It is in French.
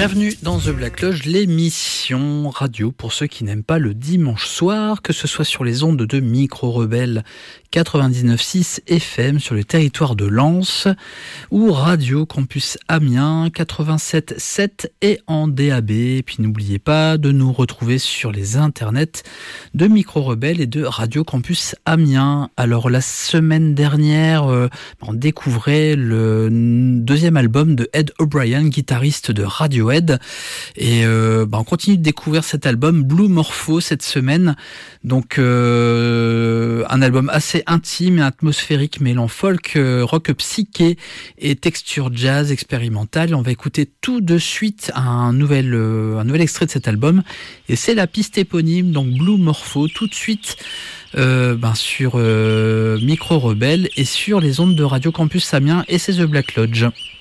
Bienvenue dans The Black Lodge, l'émission radio pour ceux qui n'aiment pas le dimanche soir, que ce soit sur les ondes de Micro Rebelle 99.6 FM sur le territoire de Lens ou Radio Campus Amiens 87.7 et en DAB. Et puis n'oubliez pas de nous retrouver sur les internets de Micro Rebelle et de Radio Campus Amiens. Alors la semaine dernière, on découvrait le deuxième album de Ed O'Brien, guitariste de Radiohead. Et on continue de découvrir cet album Blue Morpho cette semaine. Donc un album assez intime et atmosphérique, mêlant folk, rock psyché et texture jazz expérimentale. Et on va écouter tout de suite un nouvel extrait de cet album. Et c'est la piste éponyme, donc Blue Morpho, tout de suite sur Micro Rebelle et sur les ondes de Radio Campus Amiens et c'est The Black Lodge.